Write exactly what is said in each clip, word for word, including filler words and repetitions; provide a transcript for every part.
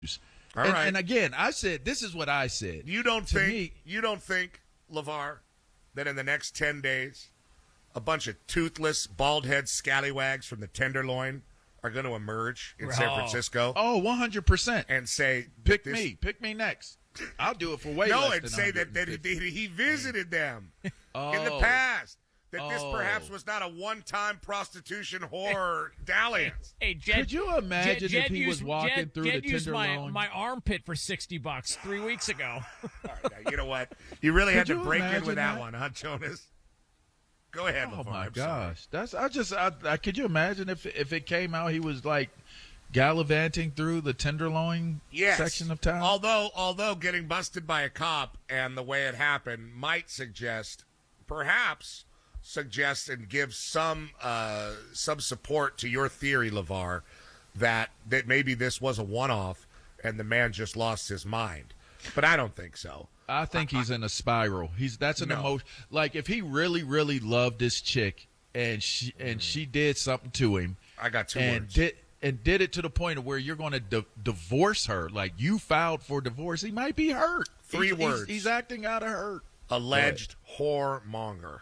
All and, right. and again, I said this is what I said. You don't to think me, you don't think, LeVar, that in the next ten days, a bunch of toothless, bald head scallywags from the Tenderloin are going to emerge in San Oh. Francisco oh, one hundred percent. and say, Pick this, me. Pick me next. I'll do it for way No, less and than say that, that he, he visited them oh. in the past. That this Oh. perhaps was not a one-time prostitution whore dalliance. Hey, Jed, Could you imagine Jed, if he Jed was used, walking Jed, through Jed the used my, Tenderloin? my armpit for sixty bucks three weeks ago. All right, now, you know what? You really had Could to you break in imagine with that, that? one, huh, Jonas? Go ahead, Oh LeVar. my I'm sorry. gosh, that's I just I, I could you imagine if if it came out he was like gallivanting through the Tenderloin Yes. section of town. Although, although getting busted by a cop and the way it happened might suggest, perhaps suggest and give some uh, some support to your theory, LeVar, that that maybe this was a one-off and the man just lost his mind. But I don't think so. I think he's in a spiral. He's that's an No. emotion. Like if he really, really loved this chick and she and she did something to him I got two and words. did and did it to the point of where you're going to di- divorce her. Like you filed for divorce. He might be hurt. Three He's- he's- words. He's, acting out of hurt. Alleged whoremonger.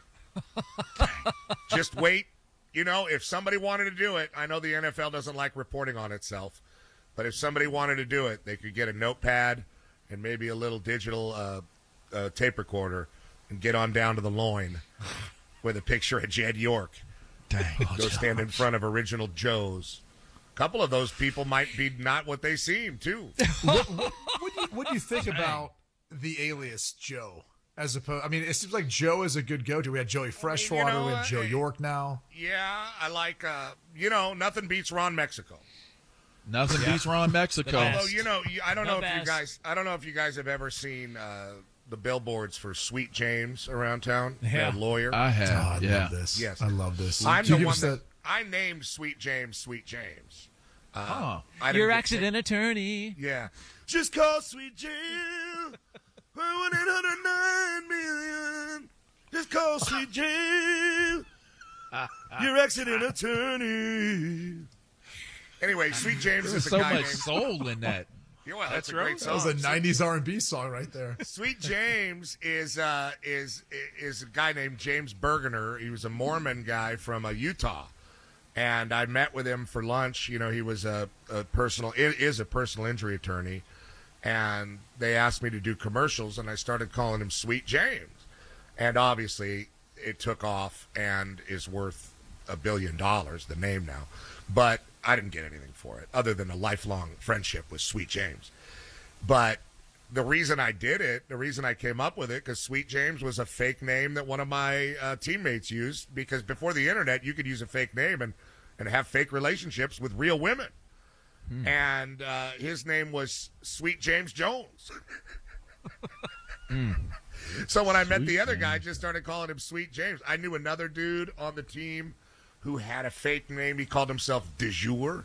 Just wait. You know, if somebody wanted to do it, I know the N F L doesn't like reporting on itself, but if somebody wanted to do it, they could get a notepad and maybe a little digital uh, uh, tape recorder and get on down to the loin with a picture of Jed York. Dang. Go stand in front of Original Joe's. A couple of those people might be not what they seem, too. What do you, what do you think about the alias Joe? As opposed, I mean, it seems like Joe is a good go-to. We had Joey Freshwater, know we what? have Joe Hey. York now. Yeah, I like, uh, you know, nothing beats Ron Mexico. Nothing beats Ron Mexico. The best. Although, you know, you- I don't The know if you best. guys, I don't know if you guys have ever seen uh, the billboards for Sweet James around town. Yeah. The lawyer. I have. Oh, I yeah. love this. Yes. I love this. I'm Do you the give one us that, I named Sweet James Sweet James. Uh, Huh. I didn't Your get- accident attorney. Yeah. Just call Sweet James. one eight hundred nine million. Just call Sweet James. Your accident attorney. Anyway, Sweet James There's is a so guy much named. soul in that. Yeah, well, that's, That's a great right. song. That was a nineties R and B song right there. Sweet James is uh, is is a guy named James Bergener. He was a Mormon guy from uh, Utah, and I met with him for lunch. You know, he was a, a personal is a personal injury attorney, and they asked me to do commercials, and I started calling him Sweet James, and obviously it took off and is worth a billion dollars. The name now, but I didn't get anything for it other than a lifelong friendship with Sweet James. But the reason I did it, the reason I came up with it, because Sweet James was a fake name that one of my uh, teammates used. Because before the internet, you could use a fake name and, and have fake relationships with real women. Hmm. And uh, his name was Sweet James Jones. Mm. So when I met Sweet the other guy, I James. just started calling him Sweet James. I knew another dude on the team who had a fake name. He called himself De Jour.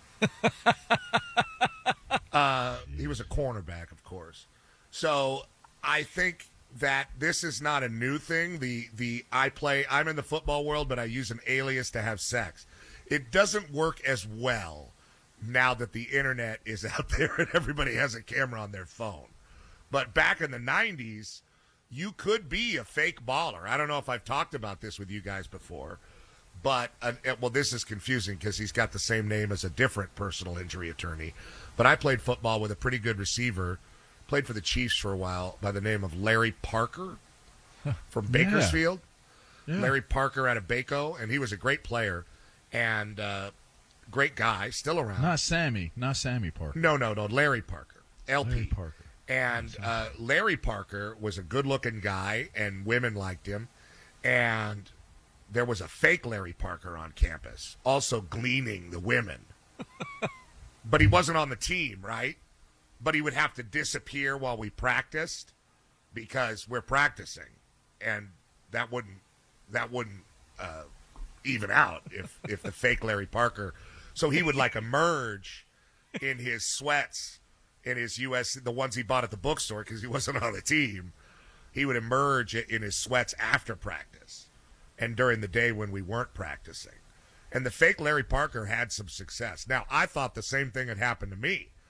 uh, he was a cornerback, of course. So I think that this is not a new thing. The the I play. I'm in the football world, but I use an alias to have sex. It doesn't work as well now that the internet is out there and everybody has a camera on their phone. But back in the nineties, you could be a fake baller. I don't know if I've talked about this with you guys before, but, uh, well, this is confusing because he's got the same name as a different personal injury attorney. But I played football with a pretty good receiver, played for the Chiefs for a while, by the name of Larry Parker from Bakersfield. Yeah. Larry Parker out of Baco, and he was a great player and uh, great guy, still around. Not Sammy. Not Sammy Parker. No, no, no, Larry Parker, L P. Larry Parker. And uh, Larry Parker was a good-looking guy, and women liked him. And there was a fake Larry Parker on campus, also gleaning the women. But he wasn't on the team, right? But he would have to disappear while we practiced because we're practicing, and that wouldn't that wouldn't uh, even out if if the fake Larry Parker. So he would like emerge in his sweats. In his U S, the ones he bought at the bookstore because he wasn't on the team, he would emerge in his sweats after practice and during the day when we weren't practicing. And the fake Larry Parker had some success. Now, I thought the same thing had happened to me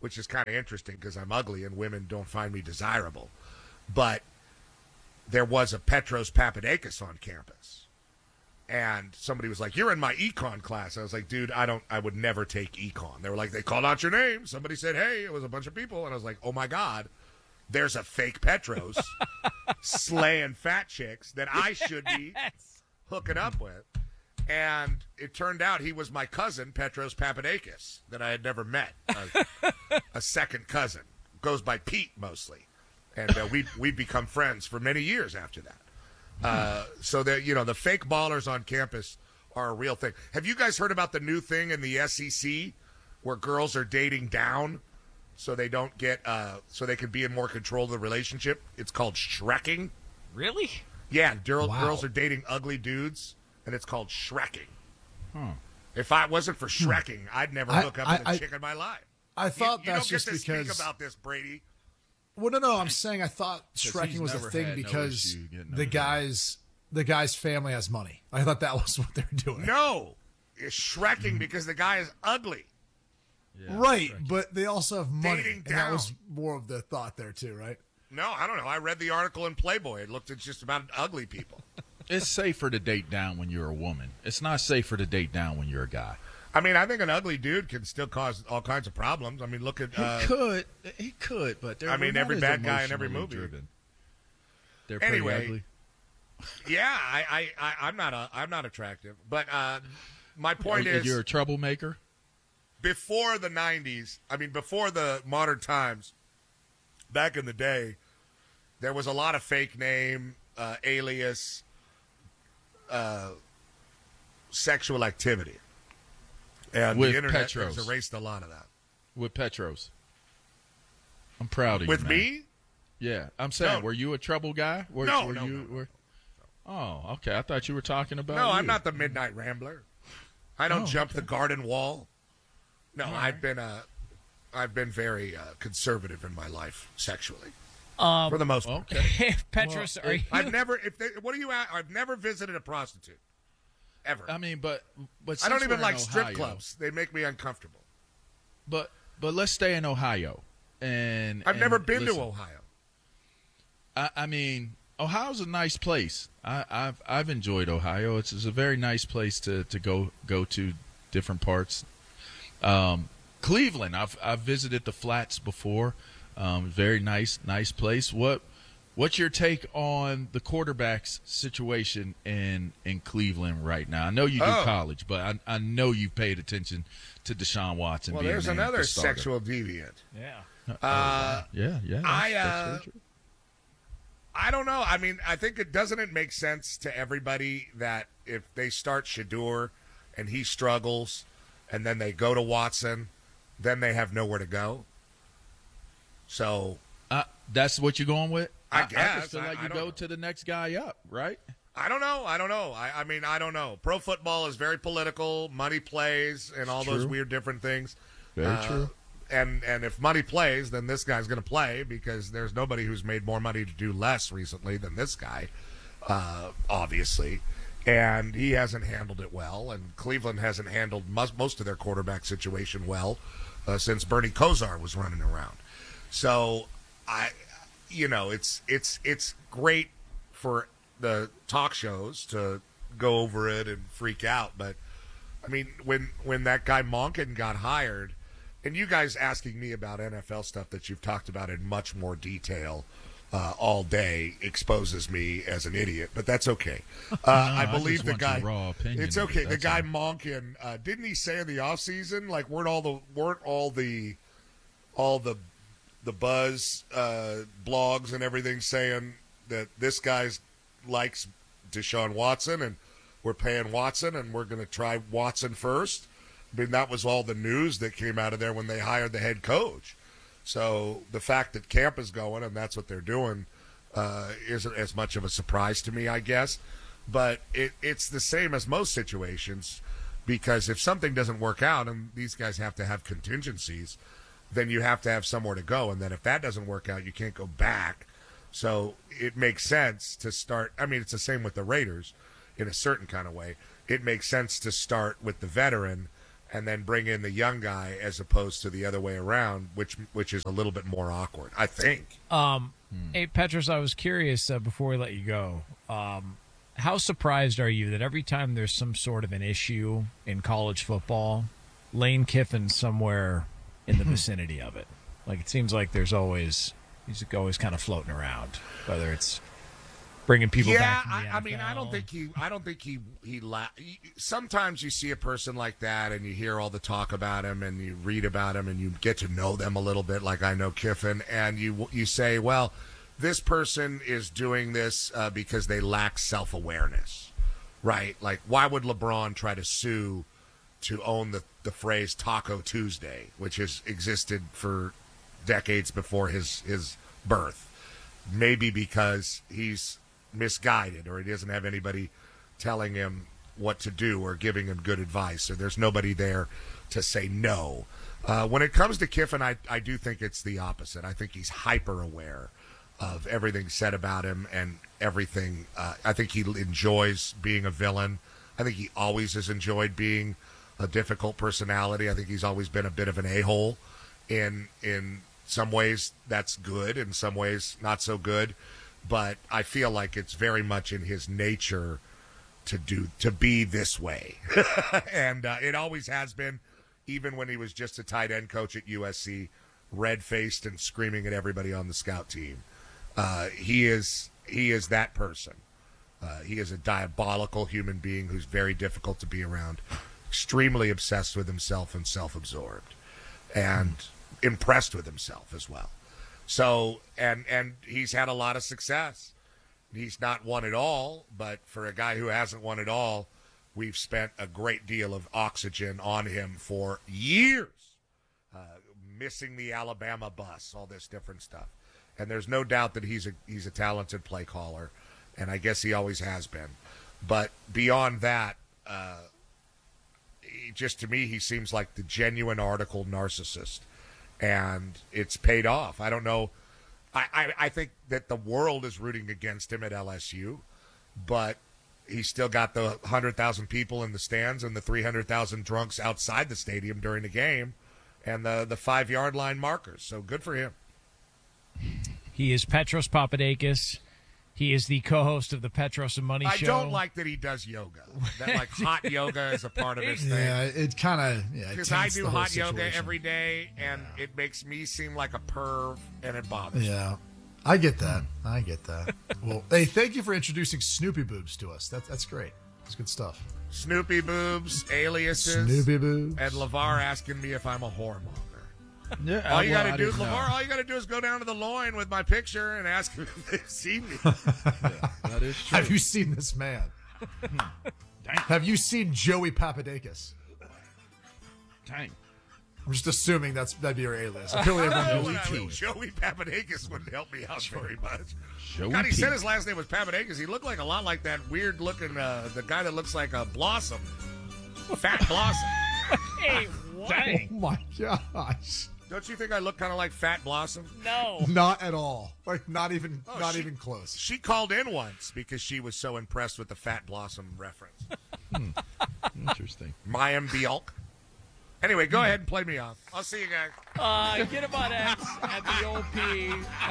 which is kind of interesting because I'm ugly and women don't find me desirable. But there was a Petros Papadakis on campus. And somebody was like, "You're in my econ class." I was like, "Dude, I don't, I would never take econ." They were like, "They called out your name. Somebody said, hey," it was a bunch of people. And I was like, "Oh my God, there's a fake Petros slaying fat chicks that I should be hooking up with." And it turned out he was my cousin, Petros Papadakis, that I had never met. A, a second cousin. Goes by Pete mostly. And uh, we we'd become friends for many years after that. Uh, so that, you know, the fake ballers on campus are a real thing. Have you guys heard about the new thing in the S E C where girls are dating down so they don't get, uh, so they can be in more control of the relationship? It's called Shrekking. Really? Yeah, girl, Wow. girls are dating ugly dudes, and it's called Shrekking. Huh. If I wasn't for Shrekking, I'd never I- hook up I- with a I- chick in my life. I thought you, you that's don't just get to because. speak about this, Brady. Well, no, no. I'm saying I thought he's Shrekking was a never thing had no because issue getting the over guy's the guy's family has money. I thought that was what they were doing. No, it's Shrekking because the guy is ugly. Yeah, right, correct. but they also have money, Dating and that was down. more of the thought there too, right? No, I don't know. I read the article in Playboy. It looked at just about ugly people. It's safer to date down when you're a woman. It's not safer to date down when you're a guy. I mean, I think an ugly dude can still cause all kinds of problems. I mean, look at. He Uh, could. He could, but they're I mean, not every as bad guy in every emotionally movie. Driven. They're pretty Anyway. ugly. yeah, I, I, I, I'm not a, I'm not attractive. But uh, my point Are- is, you're a troublemaker. before the nineties, I mean, before the modern times, back in the day, there was a lot of fake name, uh, alias, uh, sexual activity. And With the internet Petros. has erased a lot of that. With Petros. I'm proud of you. With man. me? Yeah, I'm saying, No. were you a trouble guy? Were, No, were no, you, no, no, were... Oh, okay. I thought you were talking about. No, I'm you. not the Midnight Rambler. I don't Oh, jump okay. the garden wall. No, All I've right. been uh, I've been very uh, conservative in my life sexually, Um, for the most part. Okay. Petros, Well, are you? I've never. If they, what are you at? I've never visited a prostitute, ever. I mean, but but I don't since even we're like in strip Ohio- clubs. They make me uncomfortable. But but let's stay in Ohio. And I've and never been listen, to Ohio. I, I mean, Ohio's a nice place. I, I've I've enjoyed Ohio. It's, it's a very nice place to, to go go to different parts. Um, Cleveland, I've I've visited the Flats before. Um, very nice nice place. What what's your take on the quarterbacks situation in in Cleveland right now? I know you do Oh. college, but I I know you've paid attention to Deshaun Watson. Well, being there's named another the starter. sexual deviant. Yeah. Uh, Yeah, yeah. I, that's- that's uh, very true. I don't know. I mean, I think it doesn't it make sense to everybody that if they start Shador and he struggles, and then they go to Watson, then they have nowhere to go. So Uh, that's what you're going with? I I guess. just feel I- like I you don't go know. to the next guy up, right? I don't know. I don't know. I, I mean, I don't know. Pro football is very political. Money plays and all those true. weird different things. Very Uh, true. And and if money plays, then this guy's going to play because there's nobody who's made more money to do less recently than this guy, uh, obviously. And he hasn't handled it well, and Cleveland hasn't handled most, most of their quarterback situation well uh, since Bernie Kosar was running around. So I, you know, it's it's it's great for the talk shows to go over it and freak out, but I mean, when when that guy Monken got hired, and you guys asking me about N F L stuff that you've talked about in much more detail uh, all day exposes me as an idiot, but that's okay. Uh, I I believe just the want your guy. raw opinion It's of it, okay. The that's guy all. Monken uh, didn't he say in the off season like weren't all the weren't all the all the the buzz uh, blogs and everything saying that this guy's likes Deshaun Watson and we're paying Watson and we're going to try Watson first. I mean, that was all the news that came out of there when they hired the head coach. So the fact that camp is going and that's what they're doing uh, isn't as much of a surprise to me, I guess. But it, it's the same as most situations because if something doesn't work out and these guys have to have contingencies, then you have to have somewhere to go. And then if that doesn't work out, you can't go back. So it makes sense to start. I mean, it's the same with the Raiders in a certain kind of way. It makes sense to start with the veteran and then bring in the young guy as opposed to the other way around, which which is a little bit more awkward, I think. Um, Hey, Petros, I was curious uh, before we let you go. Um, how surprised are you that every time there's some sort of an issue in college football, Lane Kiffin's somewhere in the vicinity of it? Like, it seems like there's always he's always kind of floating around, whether it's bringing people yeah, back from the I, N F L. I mean, I don't think he. I don't think he. He. La- Sometimes you see a person like that, and you hear all the talk about him, and you read about him, and you get to know them a little bit. Like I know Kiffin, and you you say, well, this person is doing this uh, because they lack self awareness, right? Like, why would LeBron try to sue to own the the phrase Taco Tuesday, which has existed for decades before his his birth? Maybe because he's misguided, or he doesn't have anybody telling him what to do or giving him good advice, or there's nobody there to say no. Uh, when it comes to Kiffin, I, I do think it's the opposite. I think he's hyper aware of everything said about him and everything. Uh, I think he enjoys being a villain. I think he always has enjoyed being a difficult personality. I think he's always been a bit of an a-hole. In in some ways, that's good. In some ways, not so good. But I feel like it's very much in his nature to do to be this way, and uh, it always has been. Even when he was just a tight end coach at U S C, red-faced and screaming at everybody on the scout team, uh, he is he is that person. Uh, he is a diabolical human being who's very difficult to be around, extremely obsessed with himself and self-absorbed, and impressed with himself as well. So, and and he's had a lot of success. He's not won it all, but for a guy who hasn't won it all, we've spent a great deal of oxygen on him for years, uh, missing the Alabama bus, all this different stuff. And there's no doubt that he's a he's a talented play caller, and I guess he always has been. But beyond that, uh, he, just to me, he seems like the genuine article narcissist. And it's paid off. I don't know. I, I, I think that the world is rooting against him at L S U, but he's still got the one hundred thousand people in the stands and the three hundred thousand drunks outside the stadium during the game and the, the five-yard line markers. So good for him. He is Petros Papadakis. He is the co-host of the Petros and Money I Show. I don't like that he does yoga. That like hot yoga is a part of his thing. Yeah, it kind of yeah. Because I do hot yoga every day, and yeah. it makes me seem like a perv, and it bothers me. Yeah, I get that. I get that. Well, hey, thank you for introducing Snoopy Boobs to us. That, that's great. That's good stuff. Snoopy Boobs, aliases, Snoopy Boobs, and LeVar asking me if I'm a whoremonger. Yeah, all you well, got to do, LeVar, know. all you got to do is go down to the loin with my picture and ask them if they've seen me. Yeah, that is true. Have you seen this man? Have you seen Joey Papadakis? Dang. I'm just assuming that's that'd be your alias. Apparently everyone knows Joey, Joey Papadakis wouldn't help me out very much. Joey God, he P. said his last name was Papadakis. He looked like a lot like that weird-looking, uh, the guy that looks like a Blossom. Fat Blossom. Hey, what? Oh, my gosh. Don't you think I look kind of like Fat Blossom? No. Not at all. Like, not even Oh, not she- even close. She called in once because she was so impressed with the Fat Blossom reference. Interesting. Mayim Bialk. Anyway, go ahead and play me off. I'll see you guys. Uh, get him on X at the O P.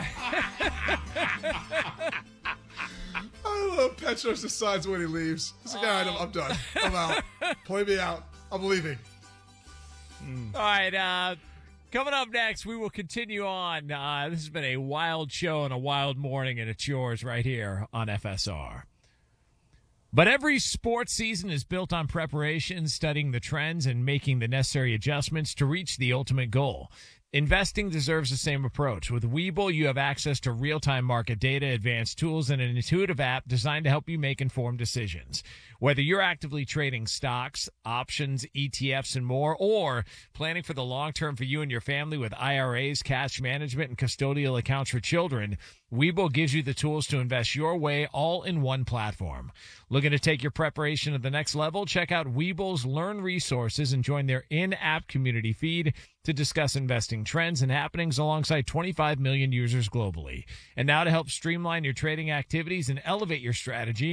I love Petros decides when he leaves. He's like, all right, I'm, I'm done. I'm out. Play me out. I'm leaving. All right, uh, coming up next, we will continue on. Uh, this has been a wild show and a wild morning, and it's yours right here on F S R. But every sports season is built on preparation, studying the trends, and making the necessary adjustments to reach the ultimate goal. Investing deserves the same approach. With Webull, you have access to real-time market data, advanced tools, and an intuitive app designed to help you make informed decisions. Whether you're actively trading stocks, options, E T Fs, and more, or planning for the long term for you and your family with I R As, cash management, and custodial accounts for children, Webull gives you the tools to invest your way all in one platform. Looking to take your preparation to the next level? Check out Webull's Learn resources and join their in-app community feed to discuss investing trends and happenings alongside twenty-five million users globally. And now to help streamline your trading activities and elevate your strategy,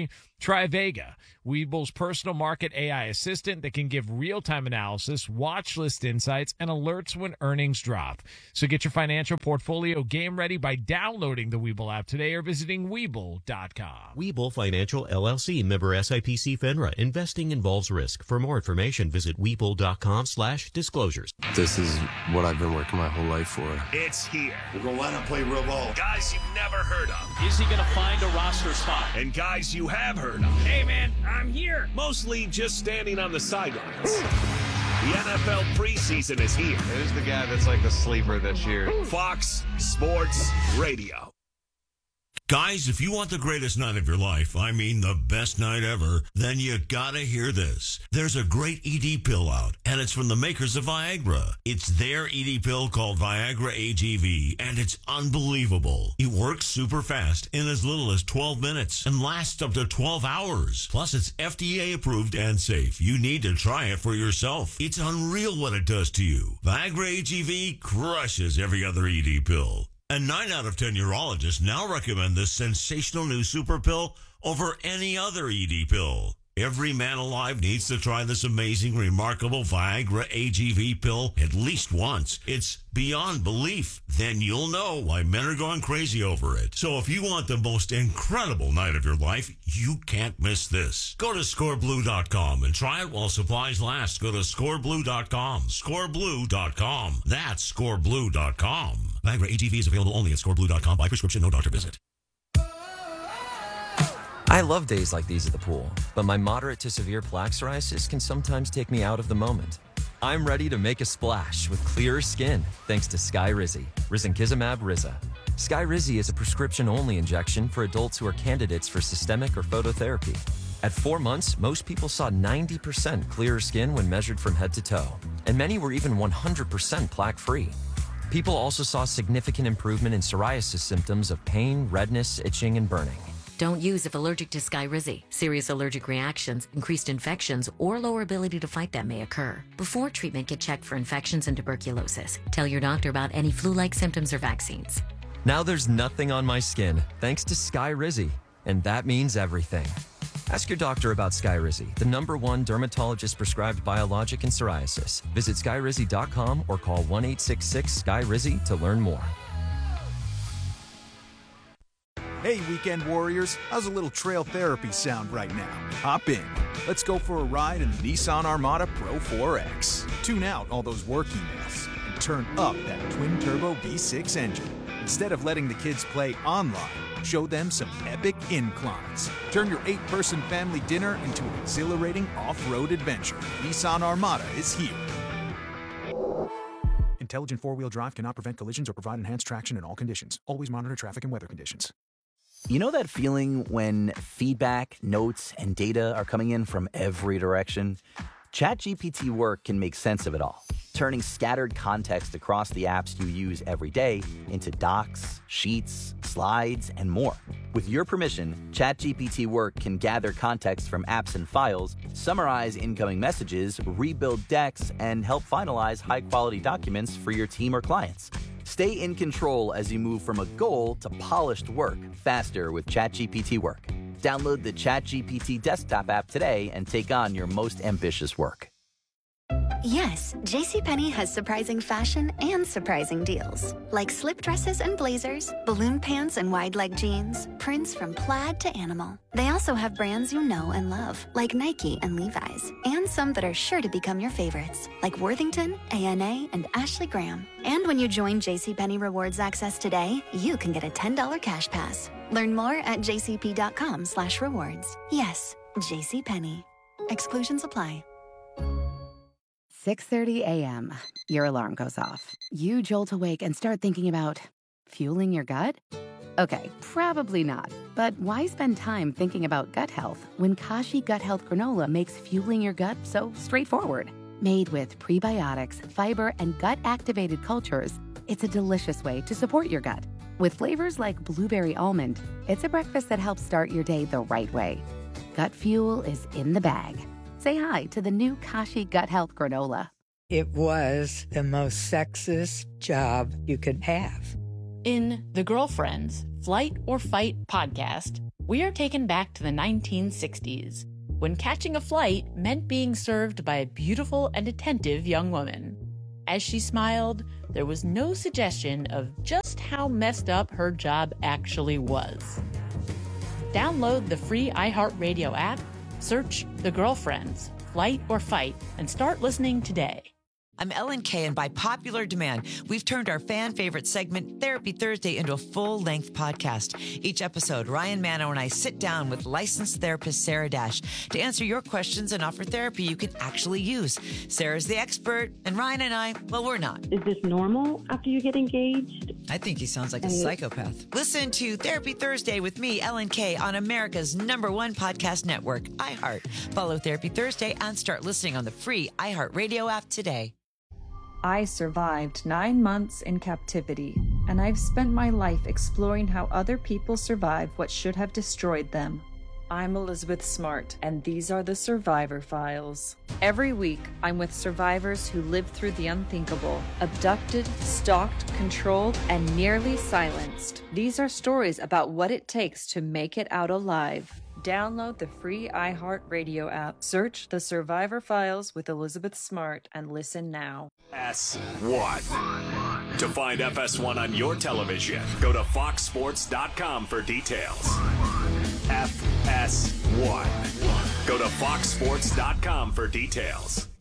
Try Vega, Weeble's personal market A I assistant that can give real-time analysis, watch list insights, and alerts when earnings drop. So get your financial portfolio game ready by downloading the Weeble app today or visiting Weeble dot com. Weeble Financial, L L C, member S I P C FINRA. Investing involves risk. For more information, visit Weeble dot com slash disclosures. This is what I've been working my whole life for. It's here. We're going to line up, play real ball. Guys you've never heard of. Is he going to find a roster spot? And guys you have heard of. Hey, man, I'm here. Mostly just standing on the sidelines. The N F L preseason is here. Who's the guy that's like the sleeper this year? Fox Sports Radio. Guys, if you want the greatest night of your life, I mean the best night ever, then you gotta hear this. There's a great E D pill out, and it's from the makers of Viagra. It's their E D pill called Viagra A G V, and it's unbelievable. It works super fast in as little as twelve minutes and lasts up to twelve hours. Plus, it's F D A approved and safe. You need to try it for yourself. It's unreal what it does to you. Viagra A G V crushes every other E D pill. And nine out of ten urologists now recommend this sensational new super pill over any other E D pill. Every man alive needs to try this amazing, remarkable Viagra A G V pill at least once. It's beyond belief. Then you'll know why men are going crazy over it. So if you want the most incredible night of your life, you can't miss this. Go to score blue dot com and try it while supplies last. Go to score blue dot com. score blue dot com. That's score blue dot com. Viagra A G V is available only at score blue dot com by prescription, no doctor visit. I love days like these at the pool, but my moderate to severe plaque psoriasis can sometimes take me out of the moment. I'm ready to make a splash with clearer skin thanks to Skyrizi, risankizumab Riza. Skyrizi is a prescription-only injection for adults who are candidates for systemic or phototherapy. At four months, most people saw ninety percent clearer skin when measured from head to toe, and many were even one hundred percent plaque-free. People also saw significant improvement in psoriasis symptoms of pain, redness, itching, and burning. Don't use if allergic to Skyrizi. Serious allergic reactions, increased infections, or lower ability to fight them may occur. Before treatment, get checked for infections and tuberculosis. Tell your doctor about any flu-like symptoms or vaccines. Now there's nothing on my skin thanks to Skyrizi, and that means everything. Ask your doctor about Skyrizi, the number one dermatologist-prescribed biologic in psoriasis. Visit skyrizi dot com or call one eight six six Sky Rizi to learn more. Hey, weekend warriors, how's a little trail therapy sound right now? Hop in. Let's go for a ride in the Nissan Armada Pro four X. Tune out all those work emails and turn up that twin-turbo V six engine. Instead of letting the kids play online, show them some epic inclines. Turn your eight-person family dinner into an exhilarating off-road adventure. Nissan Armada is here. Intelligent four-wheel drive cannot prevent collisions or provide enhanced traction in all conditions. Always monitor traffic and weather conditions. You know that feeling when feedback, notes, and data are coming in from every direction? ChatGPT Work can make sense of it all, turning scattered context across the apps you use every day into docs, sheets, slides, and more. With your permission, ChatGPT Work can gather context from apps and files, summarize incoming messages, rebuild decks, and help finalize high-quality documents for your team or clients. Stay in control as you move from a goal to polished work faster with ChatGPT Work. Download the ChatGPT desktop app today and take on your most ambitious work. Yes, JCPenney has surprising fashion and surprising deals. Like slip dresses and blazers, balloon pants and wide leg jeans, prints from plaid to animal. They also have brands you know and love, like Nike and Levi's, and some that are sure to become your favorites, like Worthington, A N A, and Ashley Graham. And when you join JCPenney Rewards Access today, you can get a ten dollars cash pass. Learn more at jcp.com slash rewards. Yes, JCPenney. Exclusions apply. six thirty a.m. Your alarm goes off. You jolt awake and start thinking about fueling your gut? Okay, probably not. But why spend time thinking about gut health when Kashi Gut Health Granola makes fueling your gut so straightforward? Made with prebiotics, fiber, and gut-activated cultures, it's a delicious way to support your gut. With flavors like blueberry almond, it's a breakfast that helps start your day the right way. Gut fuel is in the bag. Say hi to the new Kashi Gut Health Granola. It was the most sexist job you could have. In The Girlfriends, Flight or Fight podcast, we are taken back to the nineteen sixties, when catching a flight meant being served by a beautiful and attentive young woman. As she smiled, there was no suggestion of just how messed up her job actually was. Download the free iHeartRadio app, search The Girlfriends, Flight or Fight, and start listening today. I'm Ellen Kay, and by popular demand, we've turned our fan favorite segment, Therapy Thursday, into a full-length podcast. Each episode, Ryan Mano and I sit down with licensed therapist Sarah Dash to answer your questions and offer therapy you can actually use. Sarah's the expert, and Ryan and I, well, we're not. Is this normal after you get engaged? I think he sounds like a psychopath. Listen to Therapy Thursday with me, Ellen Kay, on America's number one podcast network, iHeart. Follow Therapy Thursday and start listening on the free iHeartRadio app today. I survived nine months in captivity, and I've spent my life exploring how other people survive what should have destroyed them. I'm Elizabeth Smart, and these are the Survivor Files. Every week, I'm with survivors who lived through the unthinkable, abducted, stalked, controlled, and nearly silenced. These are stories about what it takes to make it out alive. Download the free iHeartRadio app, search The Survivor Files with Elizabeth Smart, and listen now. F S one. To find F S one on your television, go to fox sports dot com for details. F S one. Go to fox sports dot com for details.